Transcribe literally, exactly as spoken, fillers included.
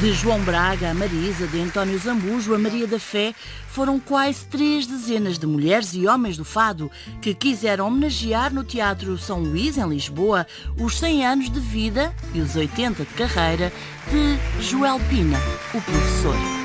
De João Braga a Marisa, de António Zambujo a Maria da Fé, foram quase três dezenas de mulheres e homens do fado que quiseram homenagear no Teatro São Luís, em Lisboa, os cem anos de vida e os oitenta de carreira de Joel Pina, o professor.